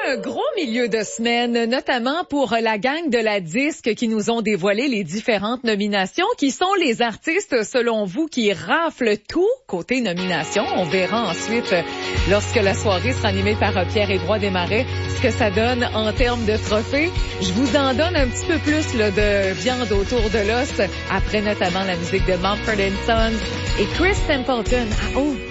un gros milieu de semaine, notamment pour la gang de la disque qui nous ont dévoilé les différentes nominations. Qui sont les artistes, selon vous, qui raflent tout côté nomination? On verra ensuite, lorsque la soirée sera animée par Pierre-Édouard Desmarais, ce que ça donne en termes de trophées. Je vous en donne un petit peu plus là, de viande autour de l'os, après notamment la musique de Mumford & Sons et Chris Stapleton. Ah, oh!